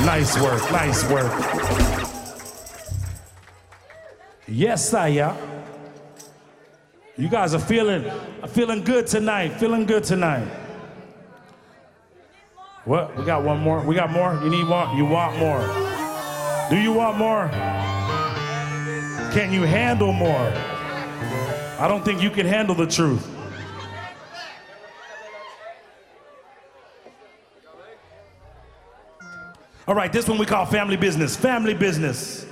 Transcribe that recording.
Nice work, nice work. Yes, sir. You guys are feeling good tonight, feeling good tonight. What? We got one more? We got more? You need more? You want more? Do you want more? Can you handle more? I don't think you can handle the truth. All right, this one we call family business. Family business.